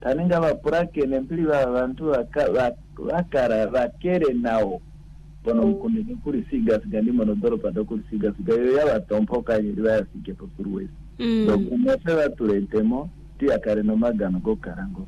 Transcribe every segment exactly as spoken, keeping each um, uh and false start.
taninga bapurake nempili abantu bakara bakere nao bono mkundi kuri siga sigandi monodoro pado kuri siga siga yo ya batompoka yiri bayasike posuruwe mm. donc umese baturetemo ti akare no magano go karango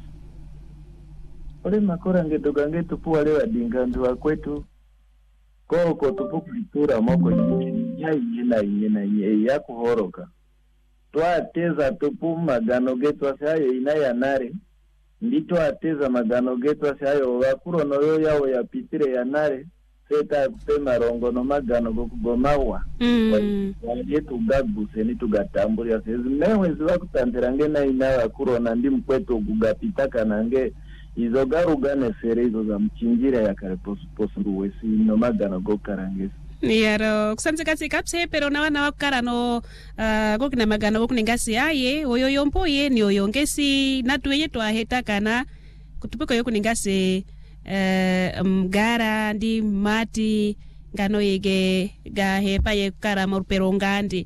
ole makora ngedoga ngetu puwa lewa dinga ndu kwetu ko ko tupu kulitura moko nyingi ya yina yina ya kuhoroka twateza tupu magano getu asayo ina ya nare ndito ateza magano getu asayo wakuro no yo yawo ya pitire ya nare seta kupema rongo no magano gokugomawa mm. yetu gabuse ni tugatamburi asezi mewe ziwa kutanterange na ina wakuro na ndi mkwetu gugapitaka nange izo garugane sere izo za mchinjira ya kare posuruwesi no magano go karangesi yaro kusanze kasi kapse pero na wana wakara no uh, go kina magano go kuningasi aye oyo yompo ye ni oyo ngesi natu yenye twaheta kana kutupiko yo kuningasi uh, mgara ndi mati ngano yege ga hepa ye kara morpero ngandi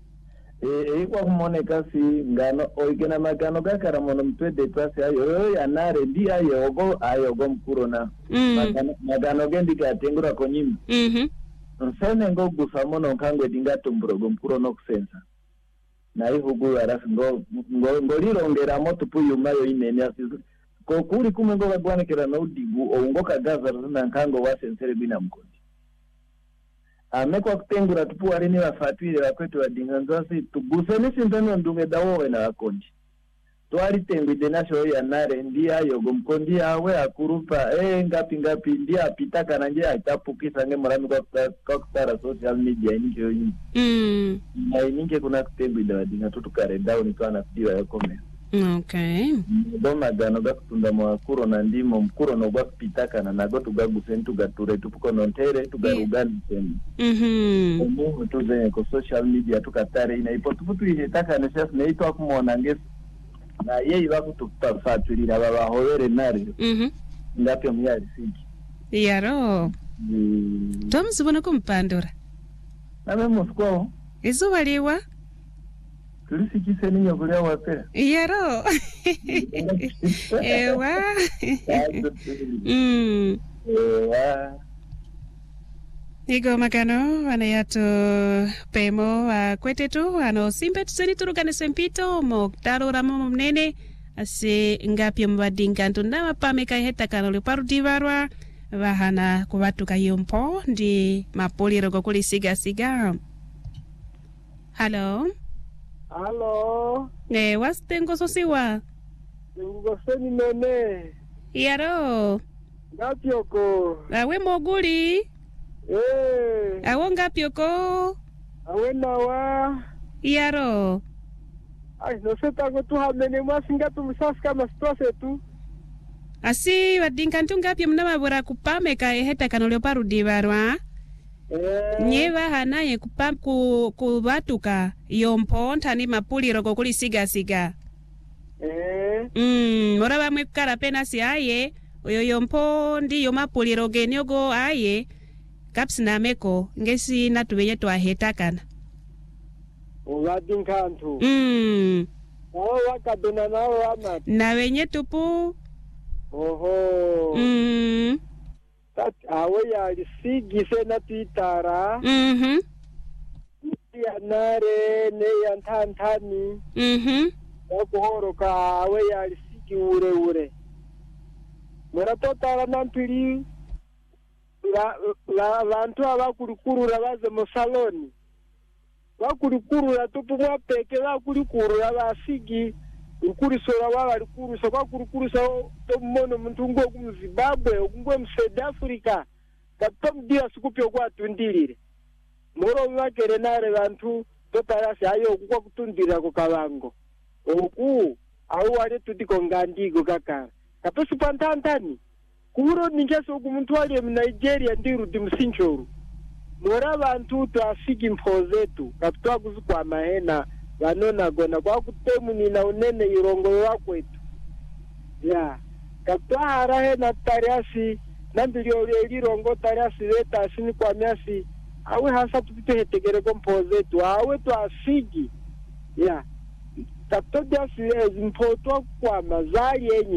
e kwa kumone kasi ngano oigena magano gakara mono mtwede twase ayo yo yanare ndi ayo ogo ayo go mkurona mm. magano, magano gendi gatengura konyimi mhm nsene ngo gusamono nkangwe dingato mbrogo mkurono kusensa na ihugu arasi ngo ngo ngolirongera moto puyumayo inene asizo ko kuri kumwe ngo bagwanekera no digu o ngo kagaza runa nkango wasensere bina mkondi amekwa kutengura tupu alini wafatwile wakwetu wadinganzo asi tuguse nisi ntono ndunge dawowe na wakondi tuwali tengu idenasho ya nare ndia yogo mkondi awe akurupa ee ngapi ngapi ndia apitaka na nje aitapukisa nge morami kwa kutara social media inike yo yini mm. na inike kuna kutengu idawadinga tutukare dao nikuwa na kudiwa ya kome okay doma gano ga kutunda mwakuro na ndimo mkuro no gwa kupitaka na nago tugaguse ntugature tupuko nontere tugarugani temu mhm omu tuzenye ko social media tukatare ina ipo tuputu ihetaka neshasi na ito wakumona ngesi na yeye bakutufatulira baba hoyere nare mhm ngapyo myari siki yaro mm. tomzibona kumpandura name musko izuba liwa tulisikise ninyo kulia wape yaro ewa mm ewa Igo magano wana yato pemo wa kwetetu ano simpe tuseni turukane sempito mo taro ramo mnene ase ngapyo mbadinga ntunda mapame kai heta kano le parudi barwa bahana kubatuka yompo ndi mapoli rogo kuli siga siga. Hello. Hello. Ne wastengo sosiwa. Ngo seni nene. Yaro. Ngapyoko. Awe moguli. Eh. Awo ngapyoko. Awe nawa. Yaro. Ai, no se tango tu hamene masinga tu msaska mastose tu. Asi wadinga ntungapyo mnama bora kupame ka heta kano leoparudi barwa. Eh. Nyeva hanaye kupam ku kubatuka yompo ntani mapuli rogo kuli siga siga. Eh. Mm, mora bamwe kara pena si aye oyo yompo ndi yomapuli roge nyogo aye kapsina meko ngesi natubenye twaheta kana. Wadinga ntu. Mm. Awo wakadona nawo ama. Na wenye tupu. Oho. Mm. Tat awe ya sigi sena pitara. Mhm. Ya nare ne yantantani. Mhm. Okuhoroka awe ya sigi ure ure. Mera totara nampiri la la bantu abakurukurura baze mu saloni. Bakurukurura tupumwa peke bakurukurura basigi ukurisora baba rikurusa bakurukurusa to mono mtungo ku Zimbabwe ungwe mu South Africa katom dia sikupyo kwa tundilire moro bakere nare bantu totara sayo kwa kutundira ko kabango oku awu wale tudiko ngandigo kaka kapesu pantantani kuro ningeso ku muntu wale mu Nigeria ndiru dimsinchoru mora bantu to asigi mpozetu kapitwa kuzukwa mahena vanona gona kwa kutemu nina unene irongo wakwetu ya katwara he na tariasi nambili lirongo tariasi leta asini kwa miasi awe hasa tupite hetegere kompozetu awe tu asigi ya Katoja si mpotwa kwa mazali yenye